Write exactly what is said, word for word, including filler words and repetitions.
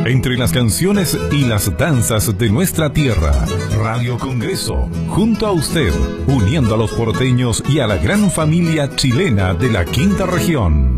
Entre las canciones y las danzas de nuestra tierra, Radio Congreso, junto a usted, uniendo a los porteños y a la gran familia chilena de la Quinta Región.